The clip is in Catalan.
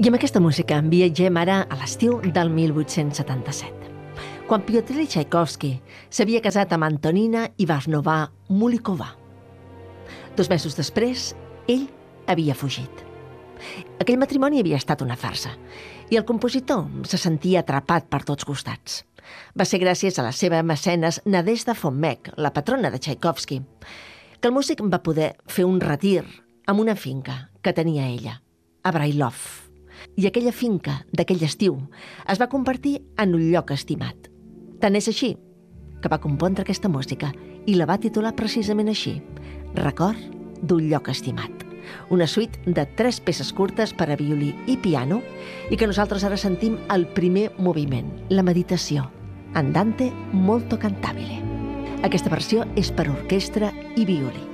I amb aquesta música viatgem ara a l'estiu del 1877, quan Piotr Txaikovski s'havia casat amb Antonina Ivanovna Mulikova. 2 mesos després, ell havia fugit. Aquell matrimoni havia estat una farsa i el compositor se sentia atrapat per tots costats. Va ser gràcies a la seva mecenes Nadezhda von Meck, la patrona de Txaikovski, que el músic va poder fer un retir en una finca que tenia ella, a Brailov. I aquella finca d'aquell estiu es va convertir en un lloc estimat. Tant és així que va compondre aquesta música i la va titular precisament així, Record d'un lloc estimat. Una suite de 3 peces curtes per a violí i piano i que nosaltres ara sentim el primer moviment, la meditació, Andante molto cantabile. Aquesta versió és per orquestra i violí.